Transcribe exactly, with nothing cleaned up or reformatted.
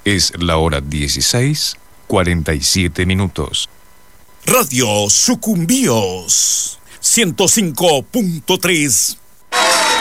Es la hora dieciséis, cuarenta y siete minutos. Radio Sucumbíos, ciento cinco punto tres